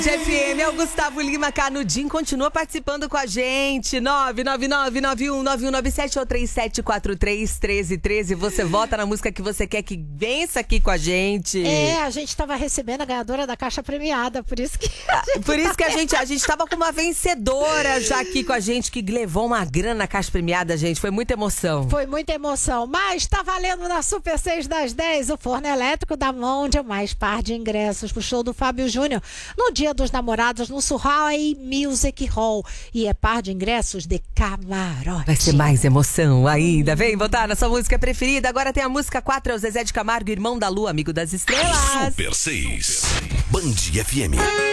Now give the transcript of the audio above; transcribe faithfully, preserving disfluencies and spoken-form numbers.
F M, é o Gustavo Lima Canudinho, continua participando com a gente. nove nove nove nove um nove um nove sete ou três sete quatro três, um três um três. Você vota na música que você quer que vença aqui com a gente. É, a gente tava recebendo a ganhadora da caixa premiada, por isso que Por isso que a gente, a gente tava com uma vencedora já aqui com a gente, que levou uma grana na caixa premiada, gente. Foi muita emoção. Foi muita emoção, mas tá valendo na Super seis das dez o forno elétrico da Mondial, mais par de ingressos pro show do Fábio Júnior no Dia dos Namorados no Surrey Music Hall. E é par de ingressos de camarote. Vai ser mais emoção ainda. Vem votar na sua música preferida. Agora tem a música quatro, é o Zezé de Camargo, Irmão da Lua, Amigo das Estrelas. Super seis, Band F M.